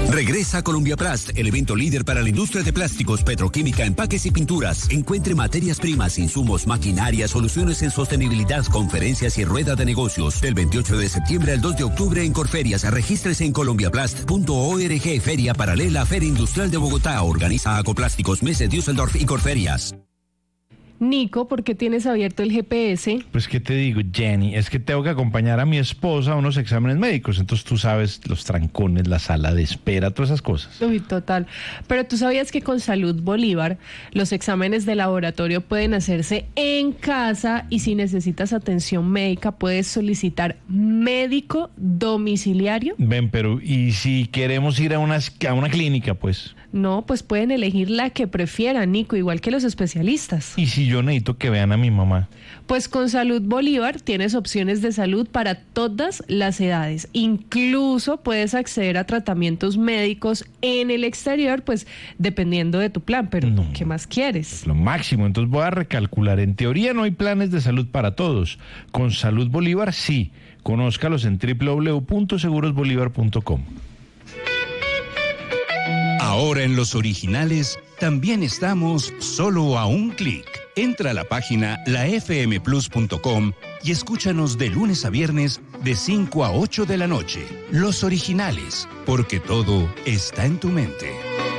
Regresa Colombiaplast, el evento líder para la industria de plásticos, petroquímica, empaques y pinturas. Encuentre materias primas, insumos, maquinaria, soluciones en sostenibilidad, conferencias y rueda de negocios. Del 28 de septiembre al 2 de octubre en Corferias. Regístrese en colombiaplast.org. Feria paralela, Feria Industrial de Bogotá. Organiza Acoplásticos, Messe, Düsseldorf y Corferias. Nico, ¿por qué tienes abierto el GPS? Pues, ¿qué te digo, Jenny? Es que tengo que acompañar a mi esposa a unos exámenes médicos. Entonces, tú sabes, los trancones, la sala de espera, todas esas cosas. Uy, total. Pero tú sabías que con Salud Bolívar los exámenes de laboratorio pueden hacerse en casa y si necesitas atención médica puedes solicitar médico domiciliario. Ven, pero ¿y si queremos ir a una clínica, pues? No, pues pueden elegir la que prefieran, Nico, igual que los especialistas. ¿Y si yo necesito que vean a mi mamá? Pues con Salud Bolívar tienes opciones de salud para todas las edades. Incluso puedes acceder a tratamientos médicos en el exterior, pues dependiendo de tu plan. Pero no, ¿qué más quieres? Lo máximo, entonces voy a recalcular. En teoría no hay planes de salud para todos. Con Salud Bolívar sí. Conózcalos en www.segurosbolívar.com. Ahora en Los Originales también estamos solo a un clic. Entra a la página lafmplus.com y escúchanos de lunes a viernes de 5 a 8 de la noche. Los Originales, porque todo está en tu mente.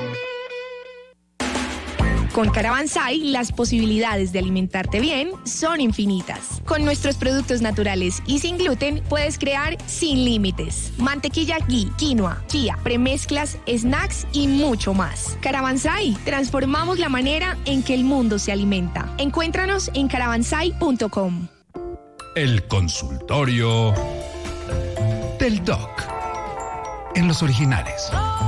Con Caravanserai, las posibilidades de alimentarte bien son infinitas. Con nuestros productos naturales y sin gluten, puedes crear sin límites. Mantequilla ghee, quinoa, chía, premezclas, snacks y mucho más. Caravanserai, transformamos la manera en que el mundo se alimenta. Encuéntranos en caravanserai.com. El consultorio del Doc. En Los Originales.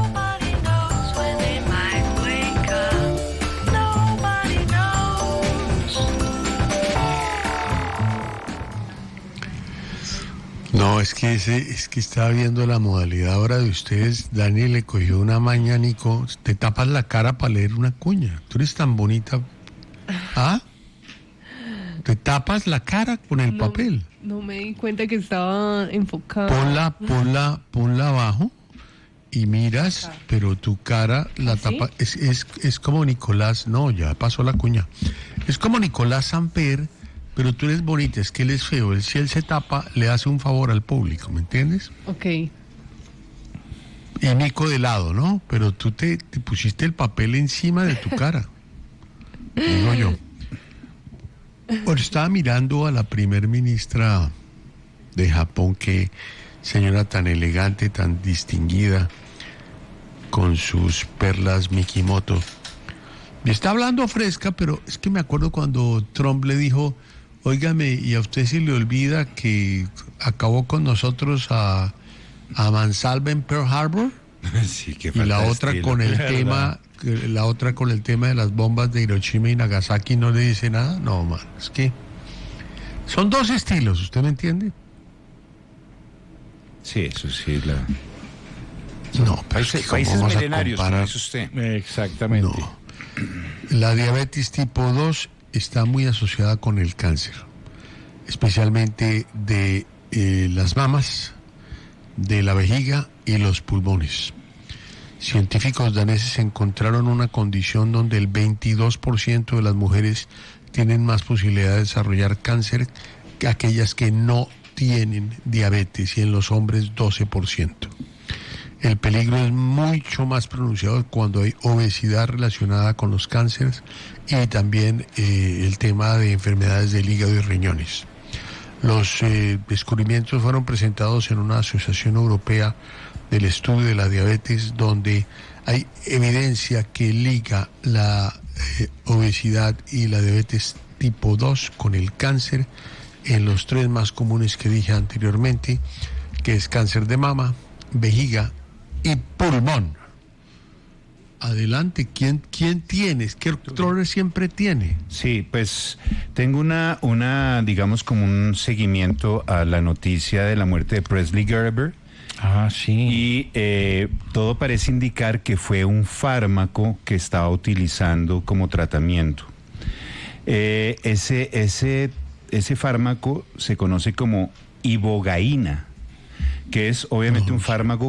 No, es que estaba viendo la modalidad ahora de ustedes. Dani le cogió una maña, Nico. Te tapas la cara para leer una cuña. Tú eres tan bonita. ¿Ah? Te tapas la cara con el papel. No me di cuenta que estaba enfocada. Ponla abajo y miras, pero tu cara la tapa. Es como Nicolás. No, ya pasó la cuña. Es como Nicolás Samper. Pero tú eres bonita, es que él es feo. Si él se tapa, le hace un favor al público, ¿me entiendes? Ok. Y Nico de lado, ¿no? Pero tú te pusiste el papel encima de tu cara. Digo yo. Bueno, estaba mirando a la primer ministra de Japón, que señora tan elegante, tan distinguida, con sus perlas Mikimoto. Me está hablando fresca, pero es que me acuerdo cuando Trump le dijo: óigame, ¿y a usted se le olvida que acabó con nosotros a Mansalva en Pearl Harbor? Sí, qué y la otra estilo. con el tema, de las bombas de Hiroshima y Nagasaki no le dice nada. No, man, es que son dos estilos, ¿usted me entiende? Sí, eso sí. No, pero países milenarios, como dice usted. Exactamente. No. La diabetes tipo 2 está muy asociada con el cáncer, especialmente de las mamas, de la vejiga y los pulmones. Científicos daneses encontraron una condición donde el 22% de las mujeres tienen más posibilidad de desarrollar cáncer que aquellas que no tienen diabetes, y en los hombres 12%. El peligro es mucho más pronunciado cuando hay obesidad relacionada con los cánceres y también el tema de enfermedades del hígado y riñones. Los descubrimientos fueron presentados en una asociación europea del estudio de la diabetes, donde hay evidencia que liga la obesidad y la diabetes tipo 2 con el cáncer en los tres más comunes que dije anteriormente, que es cáncer de mama, vejiga y pulmón. Adelante, ¿quién tienes? ¿Qué doctor siempre tiene? Sí, pues tengo una digamos como un seguimiento a la noticia de la muerte de Presley Gerber. Ah, sí. Y todo parece indicar que fue un fármaco que estaba utilizando como tratamiento. Ese fármaco se conoce como ibogaína, que es obviamente un fármaco